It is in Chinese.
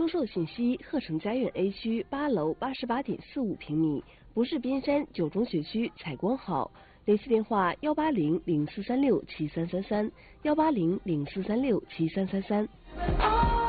出售信息：鹤城家苑 A 区8楼88.45平米，不是边山9中学区采光好。联系电话：180-0436-7333，180-0436-7333。